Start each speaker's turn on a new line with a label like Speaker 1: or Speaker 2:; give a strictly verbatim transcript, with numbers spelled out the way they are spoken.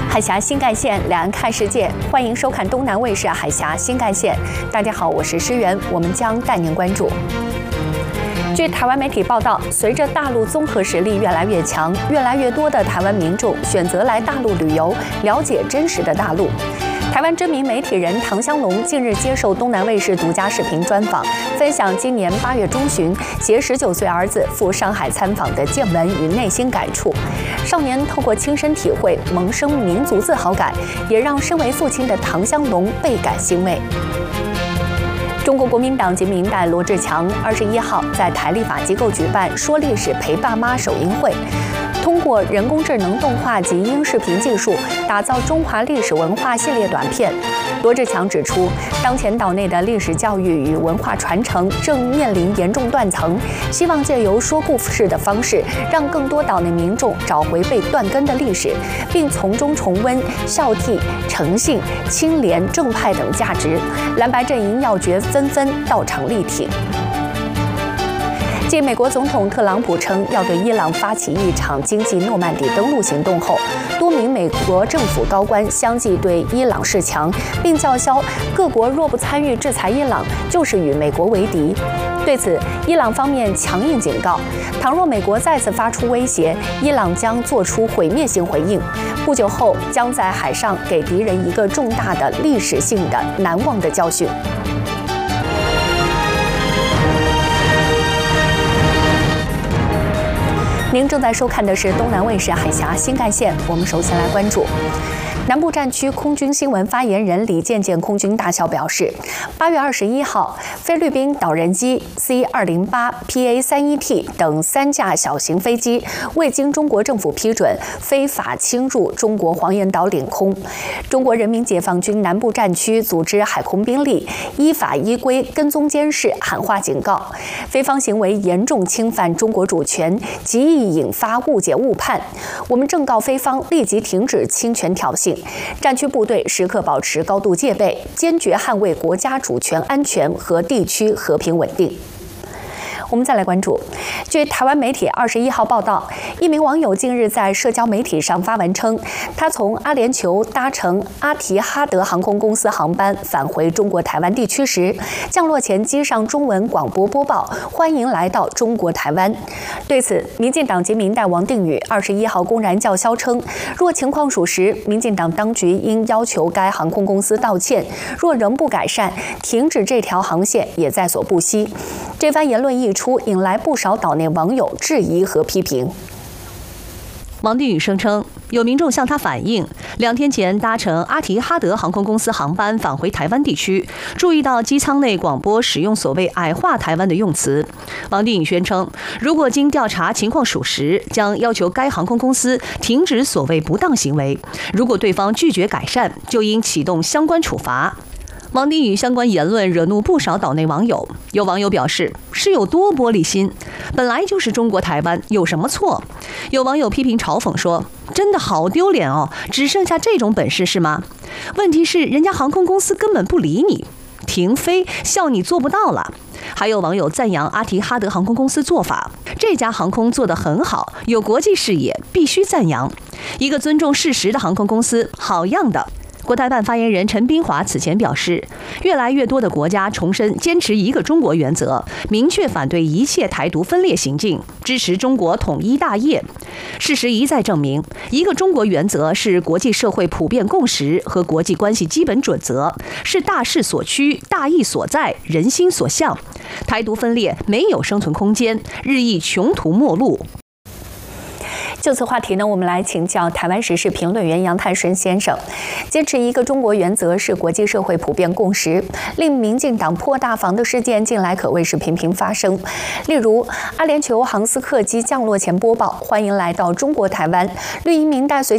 Speaker 1: 海峡新干线，两岸看世界，欢迎收看东南卫视海峡新干线。大家好，我是诗媛，我们将带您关注。据台湾媒体报道，随着大陆综合实力越来越强，越来越多的台湾民众选择来大陆旅游，了解真实的大陆。台湾知名媒体人唐湘龙近日接受东南卫视独家视频专访，分享今年八月中旬携十九岁儿子赴上海参访的见闻与内心感触。少年透过亲身体会萌生民族自豪感，也让身为父亲的唐湘龙倍感欣慰。中国国民党籍民代罗志强二十一号在台立法机构举办说历史陪爸妈首映会。通过人工智能动画及音视频技术打造中华历史文化系列短片。罗志强指出，当前岛内的历史教育与文化传承正面临严重断层，希望借由说故事的方式，让更多岛内民众找回被断根的历史，并从中重温孝悌、诚信、清廉、正派等价值。蓝白阵营要诀纷纷到场力挺。继美国总统特朗普称要对伊朗发起一场经济诺曼底登陆行动后，多名美国政府高官相继对伊朗示强，并叫嚣各国若不参与制裁伊朗，就是与美国为敌。对此，伊朗方面强硬警告，倘若美国再次发出威胁，伊朗将做出毁灭性回应，不久后将在海上给敌人一个重大的历史性的难忘的教训。您正在收看的是东南卫视海峡新干线，我们首先来关注。南部战区空军新闻发言人李健健空军大校表示，八月二十一号，菲律宾导人机 C 二零八 P A 三十一 T 等三架小型飞机未经中国政府批准，非法侵入中国黄岩岛领空。中国人民解放军南部战区组织海空兵力依法依规跟踪监视，喊话警告，菲方行为严重侵犯中国主权，极易引发误解误判。我们正告菲方立即停止侵权挑衅。战区部队时刻保持高度戒备，坚决捍卫国家主权安全和地区和平稳定。我们再来关注，据台湾媒体二十一号报道，一名网友近日在社交媒体上发文称，他从阿联酋搭乘阿提哈德航空公司航班返回中国台湾地区时，降落前机上中文广播播报欢迎来到中国台湾。对此，民进党籍民代王定宇二十一号公然叫嚣称，若情况属实，民进党当局应要求该航空公司道歉，若仍不改善，停止这条航线也在所不惜。这番言论一出，引来不少岛内网友质疑和批评。
Speaker 2: 王定宇声称，有民众向他反映，两天前搭乘阿提哈德航空公司航班返回台湾地区，注意到机舱内广播使用所谓矮化台湾的用词。王定宇宣称，如果经调查情况属实，将要求该航空公司停止所谓不当行为，如果对方拒绝改善，就应启动相关处罚。王定宇相关言论惹怒不少岛内网友，有网友表示是有多玻璃心，本来就是中国台湾，有什么错？有网友批评嘲讽说，真的好丢脸哦，只剩下这种本事是吗？问题是人家航空公司根本不理你，停飞笑你做不到了。还有网友赞扬阿提哈德航空公司做法，这家航空做得很好，有国际视野，必须赞扬。一个尊重事实的航空公司，好样的。国台办发言人陈彬华此前表示，越来越多的国家重申坚持一个中国原则，明确反对一切台独分裂行径，支持中国统一大业。事实一再证明，一个中国原则是国际社会普遍共识和国际关系基本准则，是大势所趋、大义所在、人心所向。台独分裂没有生存空间，日益穷途末路。
Speaker 1: 就此话题呢，我们来请教台湾时事评论员杨泰顺先生。坚持一个中国原则是国际社会普遍共识，令民进党破大防的事件近来可谓是频频发生。例如，阿联酋航司客机降落前播报欢迎来到中国台湾，绿营民代随